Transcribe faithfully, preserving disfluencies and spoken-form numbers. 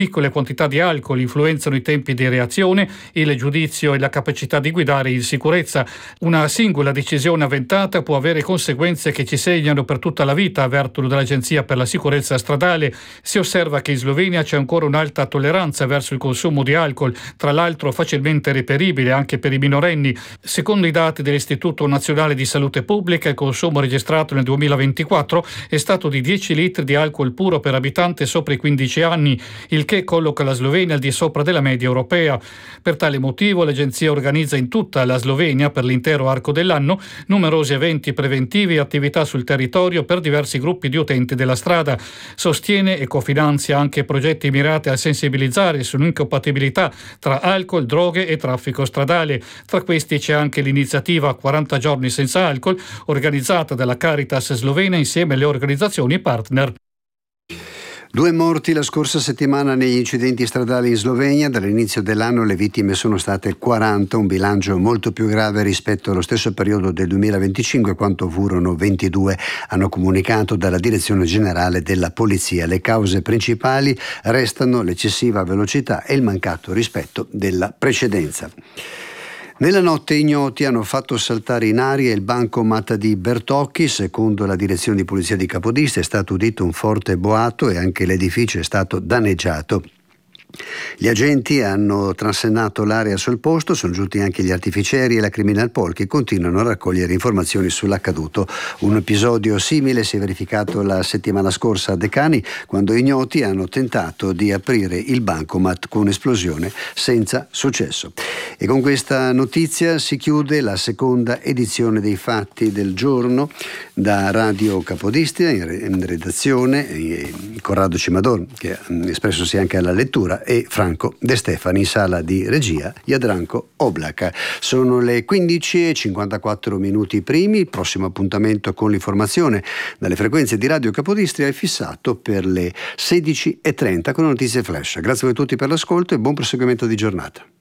Piccole quantità di alcol influenzano i tempi di reazione, il giudizio e la capacità di guidare in sicurezza. Una singola decisione avventata può avere conseguenze che ci segnano per tutta la vita, avvertono dall'Agenzia per la sicurezza stradale. Si osserva che in Slovenia c'è ancora un'alta tolleranza verso il consumo di alcol, tra l'altro facilmente reperibile anche per i minorenni. Secondo i dati dell'Istituto Nazionale di Salute Pubblica, il consumo registrato nel duemilaventiquattro è stato di dieci litri di alcol puro per abitante sopra i quindici anni, il che colloca la Slovenia al di sopra della media europea. Per tale motivo l'agenzia organizza in tutta la Slovenia, per l'intero arco dell'anno, numerosi eventi preventivi e attività sul territorio per diversi gruppi di utenti della strada. Sostiene e cofinanzia anche progetti mirati a sensibilizzare sull'incompatibilità tra alcol, droghe e traffico stradale. Tra questi c'è anche l'iniziativa quaranta giorni senza alcol, organizzata dalla Caritas slovena insieme alle organizzazioni partner. Due morti la scorsa settimana negli incidenti stradali in Slovenia. Dall'inizio dell'anno le vittime sono state quaranta, un bilancio molto più grave rispetto allo stesso periodo del duemilaventicinque, quando furono ventidue, hanno comunicato dalla Direzione Generale della Polizia. Le cause principali restano l'eccessiva velocità e il mancato rispetto della precedenza. Nella notte ignoti hanno fatto saltare in aria il bancomat di Bertocchi. Secondo la direzione di polizia di Capodistria è stato udito un forte boato e anche l'edificio è stato danneggiato. Gli agenti hanno transennato l'area sul posto, sono giunti anche gli artificieri e la Criminal Pol che continuano a raccogliere informazioni sull'accaduto. Un episodio simile si è verificato la settimana scorsa a Decani, quando ignoti hanno tentato di aprire il bancomat con esplosione senza successo. E con questa notizia si chiude la seconda edizione dei Fatti del Giorno. Da Radio Capodistria in redazione Corrado Cimador, che ha espressosi anche alla lettura, e Franco De Stefani in sala di regia, Jadranko Oblak. Sono le quindici e cinquantaquattro minuti primi. Il prossimo appuntamento con l'informazione dalle frequenze di Radio Capodistria è fissato per le sedici e trenta con notizie flash. Grazie a voi tutti per l'ascolto e buon proseguimento di giornata.